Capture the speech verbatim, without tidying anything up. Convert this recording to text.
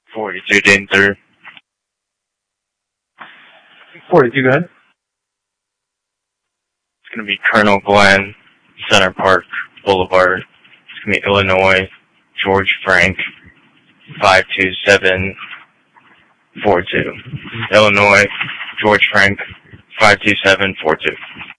forty-two, Dayton third. forty-two, go ahead. It's going to be Colonel Glenn, Center Park Boulevard. It's going to be Illinois, George Frank, five two seven four two. Illinois, George Frank, five two seven four two.